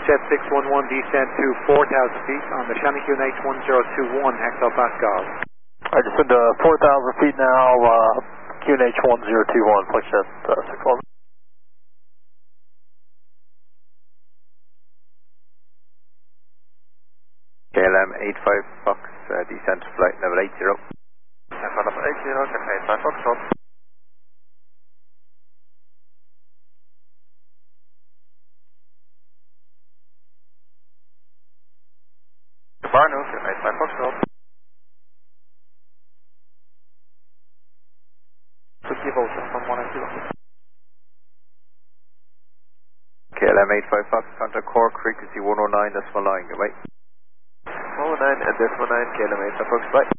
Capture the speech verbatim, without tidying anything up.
Jet six one one, descend to four thousand feet on the Shannon Q N H one zero two one, Hexel Pascal. I just into four thousand feet now, uh, Q N H one zero two one, flight jet uh, six one. K L M eight five Fox, uh, descent to flight level eight zero. Descent level eight zero, eight five Fox, Fox. Barno, eight five Fox, Fox. Turkey Volta from one zero. K L M eight five Fox, contact Cork, frequency one oh nine decimal nine, goodbye. one oh nine and decimal nine, K L M eight five Fox, bye.